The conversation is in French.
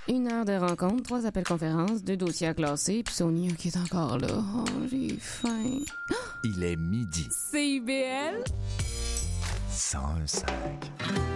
1 heure de rencontre, 3 appels conférences, 2 dossiers à classer, puis Sonia qui est encore là. Oh, j'ai faim. Il est midi. CIBL 101.5.